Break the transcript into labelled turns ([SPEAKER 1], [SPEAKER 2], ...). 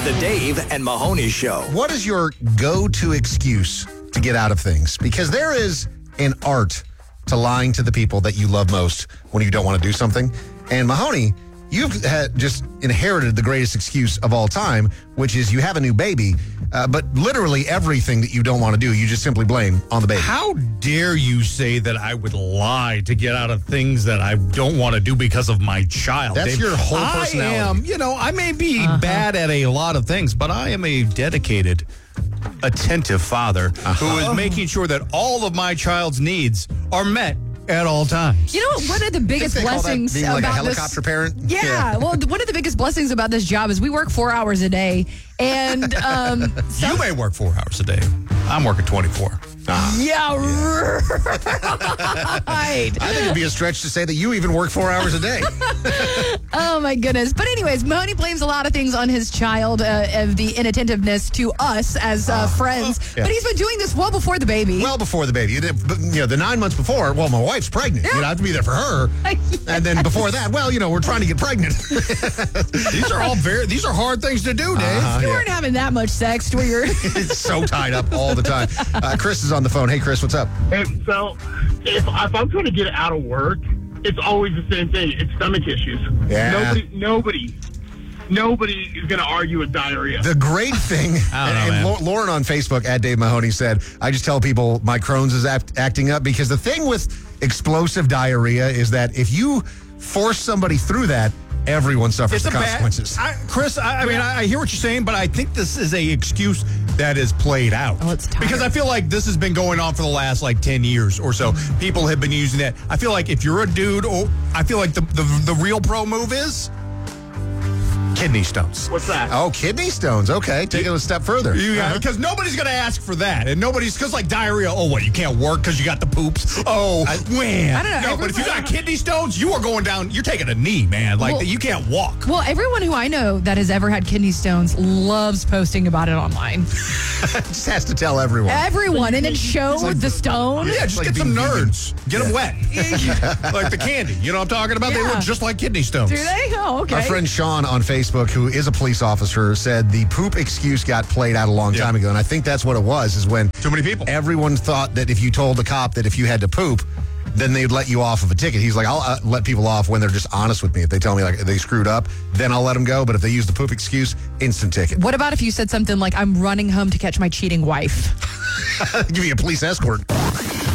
[SPEAKER 1] The Dave and Mahoney Show.
[SPEAKER 2] What is your go-to excuse to get out of things? Because there is an art to lying to the people that you love most when you don't want to do something. And Mahoney, you've just inherited the greatest excuse of all time, which is you have a new baby, but literally everything that you don't want to do, you just simply blame on the baby.
[SPEAKER 3] How dare you say that I would lie to get out of things that I don't want to do because of my child?
[SPEAKER 2] That's
[SPEAKER 3] Dave.
[SPEAKER 2] your whole personality.
[SPEAKER 3] I may be bad at a lot of things, but I am a dedicated, attentive father who is making sure that all of my child's needs are met at all times.
[SPEAKER 4] You know what? One of the biggest blessings
[SPEAKER 2] being like
[SPEAKER 4] about
[SPEAKER 2] a helicopter
[SPEAKER 4] this,
[SPEAKER 2] parent?
[SPEAKER 4] Yeah. Well, one of the biggest blessings about this job is we work 4 hours a day. And
[SPEAKER 3] you may work 4 hours a day. I'm working 24.
[SPEAKER 4] Yeah, right.
[SPEAKER 2] I think it'd be a stretch to say that you even work 4 hours a day.
[SPEAKER 4] Oh, my goodness. But anyways, Mahoney blames a lot of things on his child of the inattentiveness to us as friends.
[SPEAKER 2] Yeah.
[SPEAKER 4] But he's been doing this well before the baby.
[SPEAKER 2] Well before the baby. The 9 months before, well, my wife's pregnant.
[SPEAKER 4] Yeah.
[SPEAKER 2] I have to be there for her. And then before that, well, we're trying to get pregnant.
[SPEAKER 3] These are hard things to do, Dave.
[SPEAKER 4] You weren't having that much sex where you're...
[SPEAKER 2] It's so tied up all the time. Chris is on the phone. Hey, Chris, what's up?
[SPEAKER 5] Hey, so if I'm trying to get out of work, it's always the same thing. It's stomach issues.
[SPEAKER 2] Yeah.
[SPEAKER 5] Nobody is going to argue with diarrhea.
[SPEAKER 2] The great thing, Lauren on Facebook at Dave Mahoney said, I just tell people my Crohn's is acting up because the thing with explosive diarrhea is that if you force somebody through that, everyone suffers the consequences.
[SPEAKER 3] Chris, I hear what you're saying, but I think this is a excuse that is played out.
[SPEAKER 4] Oh, it's tired.
[SPEAKER 3] Because I feel like this has been going on for the last 10 years or so. People have been using that. I feel like if you're a dude, I feel like the real pro move is kidney stones.
[SPEAKER 5] What's that?
[SPEAKER 2] Oh, kidney stones. Okay, take it a step further.
[SPEAKER 3] Because nobody's going to ask for that. And because diarrhea, you can't work because you got the poops. Man.
[SPEAKER 4] I don't know.
[SPEAKER 3] No, but if you got kidney stones, you are going down, you're taking a knee, man. You can't walk.
[SPEAKER 4] Well, everyone who I know that has ever had kidney stones loves posting about it online.
[SPEAKER 2] Just has to tell everyone.
[SPEAKER 4] Everyone. And then show the stone.
[SPEAKER 3] Yeah, just get some nerds. Get them wet. Like the candy. You know what I'm talking about?
[SPEAKER 4] Yeah.
[SPEAKER 3] They look just like kidney stones.
[SPEAKER 4] Do they? Oh, okay.
[SPEAKER 2] Our friend Sean on Facebook, who is a police officer, said the poop excuse got played out a long time ago. And I think that's what it was, is when
[SPEAKER 3] too many people.
[SPEAKER 2] Everyone thought that if you told the cop that if you had to poop, then they'd let you off of a ticket. He's like, I'll let people off when they're just honest with me. If they tell me they screwed up, then I'll let them go. But if they use the poop excuse, instant ticket.
[SPEAKER 4] What about if you said something like, I'm running home to catch my cheating wife?
[SPEAKER 2] Give you a police escort.